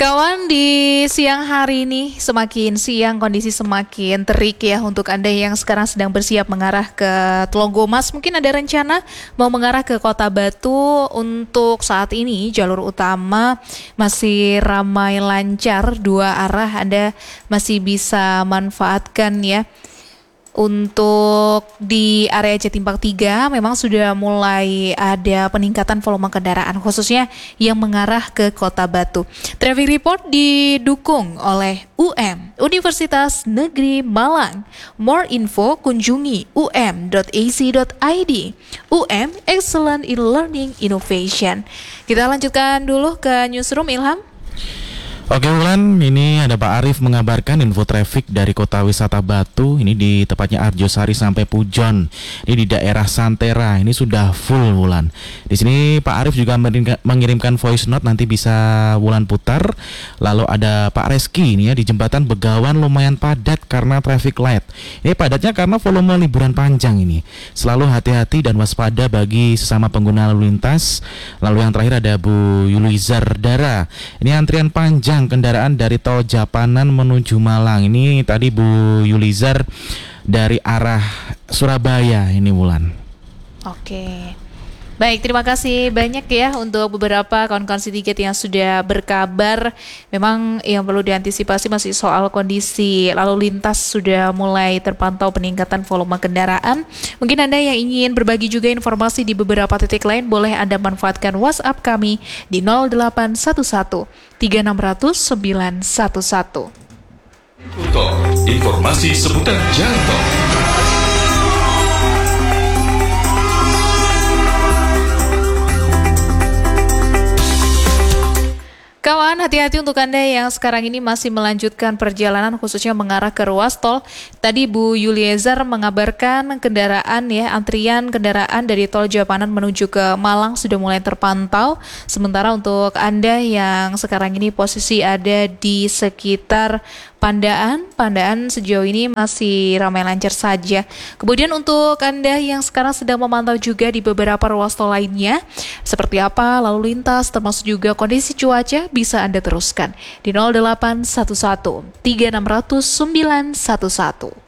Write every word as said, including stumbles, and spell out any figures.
Kawan, di siang hari ini semakin siang kondisi semakin terik ya untuk Anda yang sekarang sedang bersiap mengarah ke Tlogomas. Mungkin ada rencana mau mengarah ke Kota Batu. Untuk saat ini jalur utama masih ramai lancar dua arah, Anda masih bisa manfaatkan ya. Untuk di area Jatimpak tiga memang sudah mulai ada peningkatan volume kendaraan khususnya yang mengarah ke Kota Batu. Traffic report didukung oleh U M Universitas Negeri Malang. More info kunjungi u m dot a c dot i d. U M Excellent in Learning Innovation. Kita lanjutkan dulu ke Newsroom, Ilham. Oke Wulan, ini ada Pak Arief mengabarkan info traffic dari Kota Wisata Batu. Ini di tepatnya Arjosari sampai Pujon. Ini di daerah Santera. Ini sudah full Wulan. Di sini Pak Arief juga mengirimkan voice note, nanti bisa Wulan putar. Lalu ada Pak Reski ini ya, di jembatan Begawan lumayan padat karena traffic light. Ini padatnya karena volume liburan panjang ini. Selalu hati-hati dan waspada bagi sesama pengguna lalu lintas. Lalu yang terakhir ada Bu Yulizar Dara. Ini antrian panjang kendaraan dari tol Japanan menuju Malang. Ini tadi Bu Yulizar dari arah Surabaya ini Wulan. Oke. Baik, terima kasih banyak ya untuk beberapa kawan-kawan Citygate yang sudah berkabar. Memang yang perlu diantisipasi masih soal kondisi lalu lintas, sudah mulai terpantau peningkatan volume kendaraan. Mungkin Anda yang ingin berbagi juga informasi di beberapa titik lain, boleh Anda manfaatkan WhatsApp kami di nol delapan satu satu tiga enam nol nol sembilan satu satu. Informasi seputar jalan tol. Kawan, hati-hati untuk Anda yang sekarang ini masih melanjutkan perjalanan khususnya mengarah ke ruas tol. Tadi Bu Yulizar mengabarkan kendaraan ya, antrian kendaraan dari tol Japanan menuju ke Malang sudah mulai terpantau. Sementara untuk Anda yang sekarang ini posisi ada di sekitar Pandaan, Pandaan sejauh ini masih ramai lancar saja. Kemudian untuk Anda yang sekarang sedang memantau juga di beberapa ruas tol lainnya, seperti apa lalu lintas termasuk juga kondisi cuaca, bisa Anda teruskan di nol delapan satu satu tiga enam nol nol sembilan satu satu.